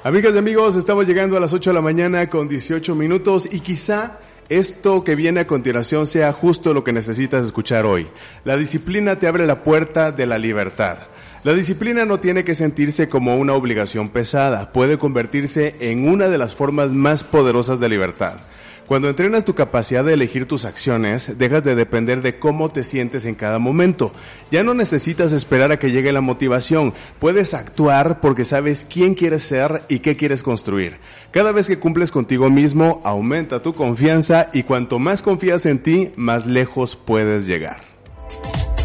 Amigas y amigos, estamos llegando a las 8 de la mañana con 18 minutos y quizá esto que viene a continuación sea justo lo que necesitas escuchar hoy. La disciplina te abre la puerta de la libertad. La disciplina no tiene que sentirse como una obligación pesada, puede convertirse en una de las formas más poderosas de libertad. Cuando entrenas tu capacidad de elegir tus acciones, dejas de depender de cómo te sientes en cada momento. Ya no necesitas esperar a que llegue la motivación. Puedes actuar porque sabes quién quieres ser y qué quieres construir. Cada vez que cumples contigo mismo, aumenta tu confianza y cuanto más confías en ti, más lejos puedes llegar.